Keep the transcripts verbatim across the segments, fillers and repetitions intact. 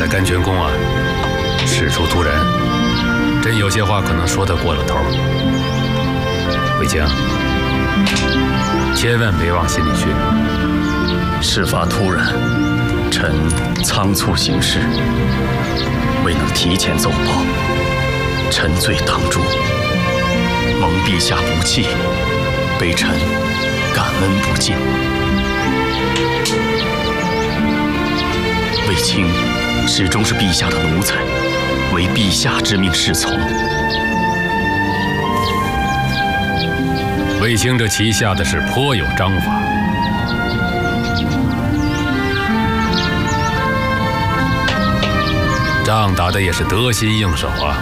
在甘泉宫啊，事出突然，朕有些话可能说得过了头。卫青，千万别往心里去。 事发突然，臣仓促行事，未能提前奏报，臣罪当诛，蒙陛下不弃，被臣感恩不尽。卫青始终是陛下的奴才，为陛下之命是从。 卫青这旗下的是颇有章法，仗打的也是得心应手啊。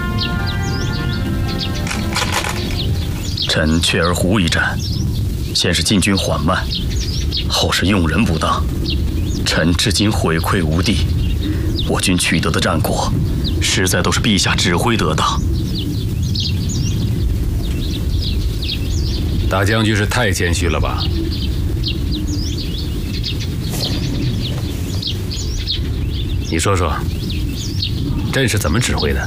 臣雀儿湖一战，先是进军缓慢，后是用人不当，臣至今悔愧无地。我军取得的战果，实在都是陛下指挥得当。 大将军是太谦虚了吧？你说说，朕是怎么指挥的？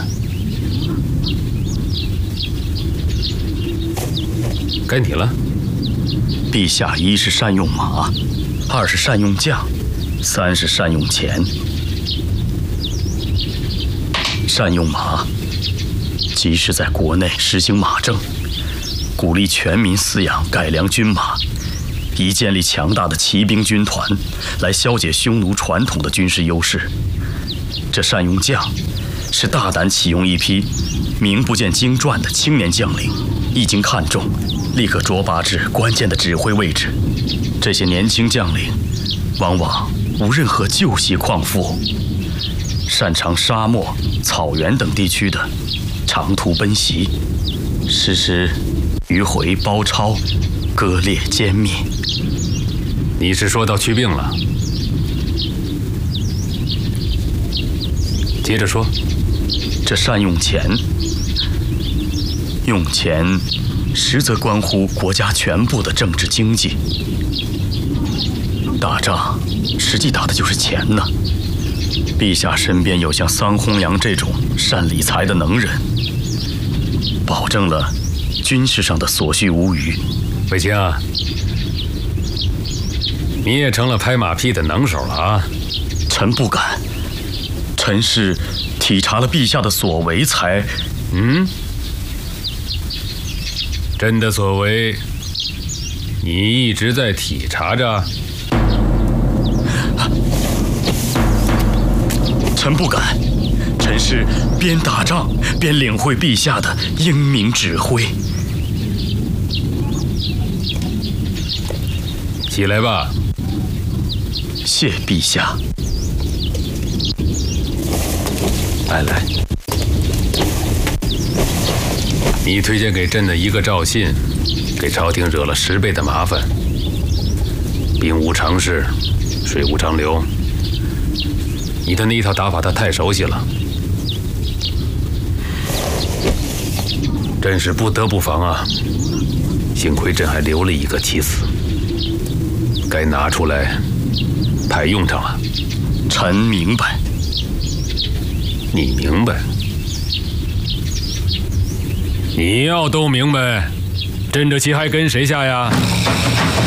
该你了。 陛下一是善用马，二是善用将，三是善用钱。善用马，即是在国内实行马政，鼓励全民饲养改良军马，以建立强大的骑兵军团，来消解匈奴传统的军事优势。这善用将，是大胆启用一批名不见经传的青年将领，一经看中，立刻擢拔至关键的指挥位置。这些年轻将领，往往无任何旧习旷赋，擅长沙漠、草原等地区的长途奔袭，实施迂回包抄、割裂歼灭。 你是说到去病了？接着说。 这善用钱，用钱实则关乎国家全部的政治经济。打仗实际打的就是钱呢。陛下身边有像桑弘羊这种善理财的能人，保证了军事上的所需无余。 卫青啊，你也成了拍马屁的能手了啊！ 臣不敢，臣是体察了陛下的所为才…… 嗯，朕的所为，你一直在体察着。 臣不敢，臣是边打仗边领会陛下的英明指挥。 起来吧。 谢陛下。 来来，你推荐给朕的一个诏信，给朝廷惹了十倍的麻烦。兵无常势，水无常流。你的那一套打法他太熟悉了，朕是不得不防啊。幸亏朕还留了一个棋子，该拿出来派用场了。 臣明白。 你明白？你要都明白，朕这棋还跟谁下呀？